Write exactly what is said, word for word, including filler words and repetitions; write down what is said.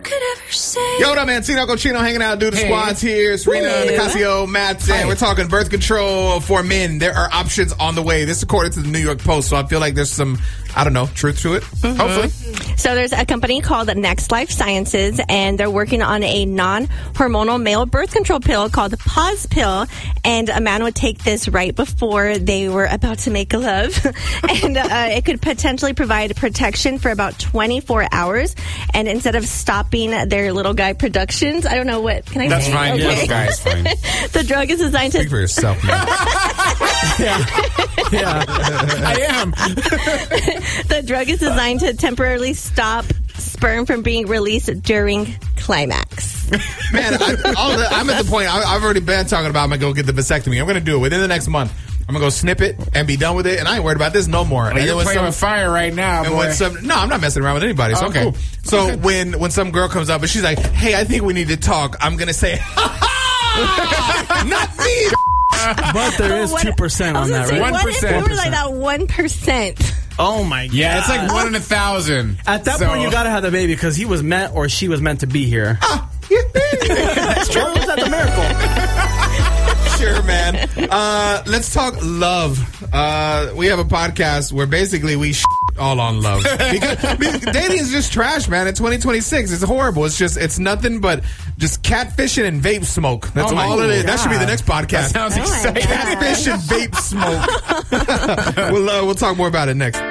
could ever say. Yo, what up, man? Tino Cochino hanging out. Do the hey. squads here. Serena, hey. Nicasio, Matt, and we're talking birth control for men. There are options on the way. This is according to the New York Post, so I feel like there's some, I don't know, truth to it. Mm-hmm. Hopefully. So there's a company called Next Life Sciences, and they're working on a non-hormonal male birth control pill called the Pause Pill, and a man would take this right before they were about to make love, and uh, it could potentially provide protection for about twenty-four hours, and instead of stopping their little guy productions, I don't know what, can I That's say? fine, okay. Yeah, little guy is fine. The drug is designed to... Speak for yourself, man. yeah. Yeah. I am. The drug is designed to temporarily stop sperm from being released during climax. Man, I, all the, I'm at the point, I, I've already been talking about I'm going to go get the vasectomy. I'm going to do it within the next month. I'm going to go snip it and be done with it, and I ain't worried about this no more. Well, and you're playing some, with fire right now, and boy. when some, no, I'm not messing around with anybody. It's oh, okay. Cool. So okay. when when some girl comes up and she's like, hey, I think we need to talk, I'm going to say, ha ha! Not me! But there is two percent on that, right? one percent. What if we were like that one percent? Oh, my God. Yeah, it's like one in a thousand. At that so. point, you got to have the baby because he was meant or she was meant to be here. Ah, that's true. That's a miracle. Sure, man. Uh, let's talk love. Uh, we have a podcast where basically we sh- all on love. Because, because dating is just trash, man. In twenty twenty-six, it's horrible. It's just, it's nothing but just catfishing and vape smoke. That's oh all it is. God. That should be the next podcast. That sounds oh exciting. Catfish and vape smoke. we'll, uh, we'll talk more about it next.